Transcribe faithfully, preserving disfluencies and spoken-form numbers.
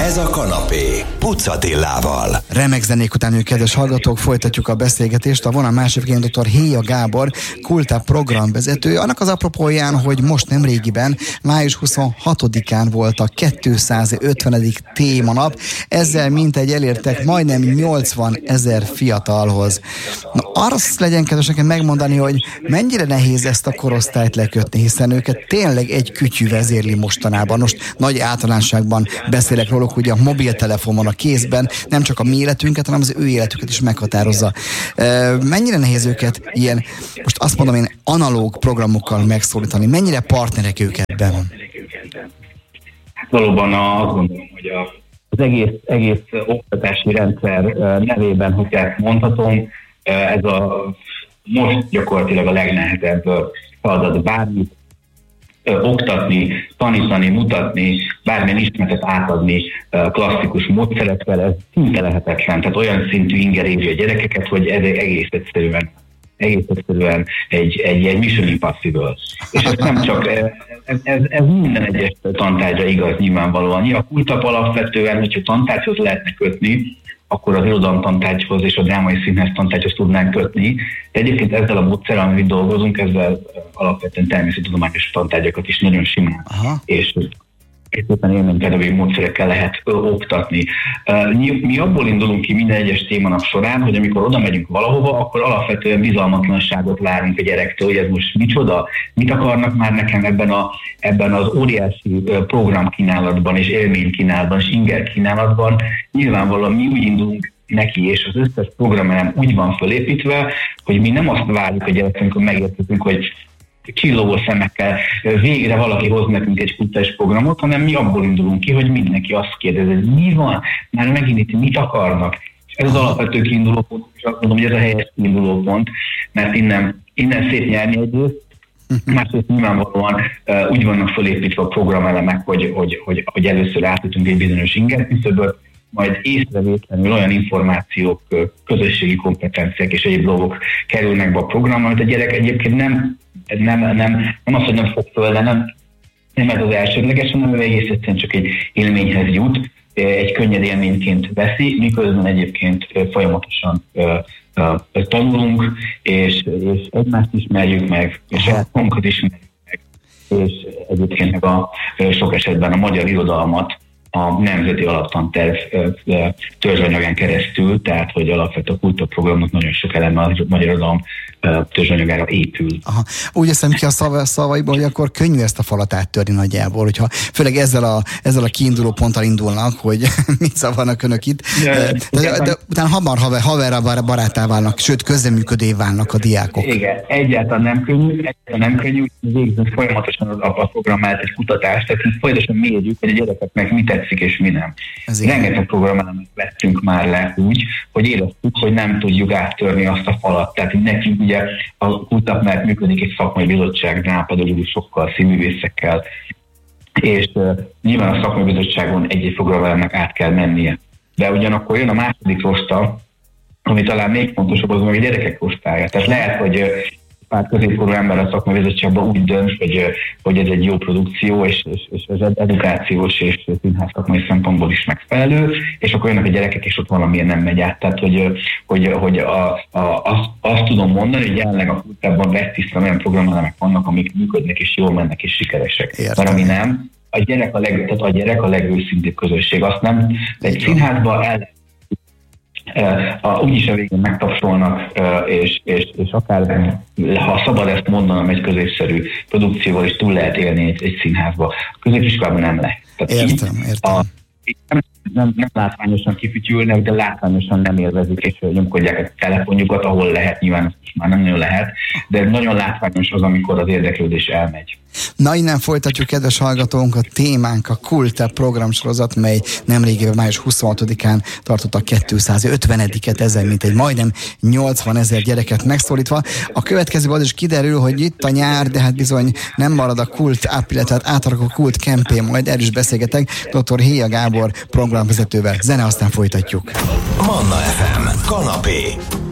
Ez a kanapé Puc Attilával. Remek zenék után, kedves hallgatók, folytatjuk a beszélgetést. A vonal másik végén dr. Héja Gábor, Kultáp programvezető. Annak az apropóján, hogy most nemrégiben, május huszonhatodikán volt a kétszázötvenedik témanap. Ezzel mintegy elértek majdnem nyolcvanezer fiatalhoz. Na, azt legyen kedves nekem megmondani, hogy mennyire nehéz ezt a korosztályt lekötni, hiszen őket tényleg egy kütyű vezérli mostanában. Most nagy általánosságban beszélek róluk, hogy a mobiltelefon van a kézben, nem csak a mi életünket, hanem az ő életüket is meghatározza. Mennyire nehéz őket ilyen, most azt mondom én, analóg programokkal megszólítani? Mennyire partnerek ők ebben? Hát valóban azt gondolom, hogy a, az egész, egész oktatási rendszer nevében, hogy ezt mondhatom, ez a most gyakorlatilag a legnehezebb feladat, bármit Ö, oktatni, tanítani, mutatni, bármilyen ismeretet átadni ö, klasszikus módszerekkel, ez szinte lehetetlen. Tehát olyan szintű inger éri a gyerekeket, hogy ez egész egyszerűen, egész egyszerűen egy, egy, egy mission impossible. És ez nem csak, ez, ez, ez minden egyes tantárgyra igaz nyilvánvalóan. A Kultáp alapvetően, hogyha tantárgyhoz lehetne kötni, akkor az irodalomtantárgyhoz és a drámai színház tantárgyhoz tudnánk kötni. De egyébként ezzel a módszerrel, amit dolgozunk, ezzel alapvetően természettudományos tantárgyakat is nagyon simán. Aha. és éppen élménypedagógiai módszerekkel lehet ö, oktatni. Uh, mi, mi abból indulunk ki minden egyes témanap során, hogy amikor oda megyünk valahova, akkor alapvetően bizalmatlanságot várunk a gyerektől, hogy ez most micsoda, mit akarnak már nekem ebben, a, ebben az óriási uh, programkínálatban és élménykínálatban és ingerkínálatban. Nyilvánvalóan mi úgy indulunk neki, és az összes programelem úgy van fölépítve, hogy mi nem azt várjuk a gyerekünkön, megértünk, hogy csillogó szemekkel végre valaki hoz nekünk egy kulturális programot, hanem mi abból indulunk ki, hogy mindenki azt kérdezi, hogy mi van, már megint itt mit akarnak. És ez az alapvető kiindulópont, és azt mondom, hogy ez a helyes kiindulópont, mert innen, innen szép nyerni egyrészt, másrészt nyilvánvalóan uh, úgy vannak felépítve a programelemek, hogy, hogy, hogy, hogy először átütünk egy bizonyos ingerküszöböt, majd észrevétlenül olyan információk, közösségi kompetenciák és egyéb dolgok kerülnek be a programra, amit a gyerek egyébként nem, nem, nem, nem az, hogy nem fog föl, de nem, nem ez az elsődleges, hanem egész egyszerűen csak egy élményhez jut, egy könnyed élményként veszi, miközben egyébként folyamatosan tanulunk, és, és egymást ismerjük meg, és a magunkat ismerjük meg, és egyébként meg a sok esetben a magyar irodalmat a Nemzeti Alaptanterv törzsanyagán keresztül, tehát hogy alapvetően a kultúrprogramnak nagyon sok eleme a magyar irodalom törzsanyagára épül. Aha. Úgy eszem ki a szava, szavaiból, hogy akkor könnyű ezt a falat áttörni nagyjából, hogyha főleg ezzel a, ezzel a kiinduló ponttal indulnak, hogy mit zavarnak önök itt. De, de, de, de utána hamar haver, haverra barátá válnak, sőt közreműködé válnak a diákok. Igen, egyáltalán nem könnyű, egyáltalán nem könnyű, végzünk folyamatosan az a program mellett egy kutatást, tehát folyamatosan mérjük, hogy a gyerekeknek mi tetszik és mi nem. Rengeteg programelemet vettünk már le úgy, hogy éreztük, hogy nem tudjuk áttörni azt a falat. Tehát nekünk ugye a Kultáp mellett működik egy szakmai bizottság, drámapedagógusokkal, színművészekkel, és uh, nyilván a szakmai bizottságon egy-egy programelemnek át kell mennie. De ugyanakkor jön a második rosta, ami talán még fontosabb, az meg a gyerekek rostája. Tehát lehet, hogy uh, pár középkorú ember a szakmai bizottságban úgy dönt, hogy, hogy ez egy jó produkció, és, és, és ez edukációs és színház szakmai szempontból is megfelelő, és akkor jönnek a gyerekek, és ott valamilyen nem megy át. Tehát, hogy, hogy, hogy a, a, azt, azt tudom mondani, hogy jelenleg a Kultában vettisztán olyan programelemek vannak, amik működnek, és jól mennek, és sikeresek. Értem. Mert ami nem, a gyerek a, leg, tehát a gyerek a legőszintébb közösség. Azt nem, de egy színházban el Uh, úgyis a végén megtapsolnak, uh, és, és, és akár, ha szabad ezt mondanom, egy középszerű produkcióval is túl lehet élni egy, egy színházba. A középiskolában nem lehet. Tehát értem, így, értem. A, nem, nem látványosan kifütyülnek, de látványosan nem élvezik, és nyomkodják a telefonjukat, ahol lehet, nyilván ezt most már nem nagyon lehet, de nagyon látványos az, amikor az érdeklődés elmegy. Na, innen folytatjuk, kedves hallgatónk, a témánk a Kultáp programsorozat, mely nemrégében május huszonhatodikán tartott a kétszázötvenediket, ezzel mint egy majdnem nyolcvanezer gyereket megszólítva. A következőben az is kiderül, hogy itt a nyár, de hát bizony nem marad a Kultáp, illetve átalak a Kult Campaign, majd erről is beszélgetek doktor Héja Gábor programvezetővel. Zene, aztán folytatjuk. Manna ef em, kanapé.